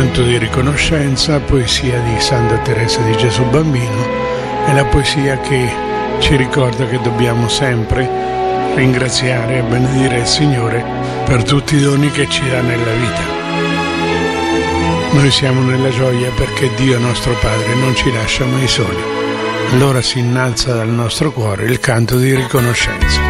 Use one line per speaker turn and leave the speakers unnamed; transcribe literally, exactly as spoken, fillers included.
canto di riconoscenza, poesia di Santa Teresa di Gesù Bambino, è la poesia che ci ricorda che dobbiamo sempre ringraziare e benedire il Signore per tutti i doni che ci dà nella vita. Noi siamo nella gioia perché Dio nostro Padre non ci lascia mai soli. Allora si innalza dal nostro cuore il canto di riconoscenza.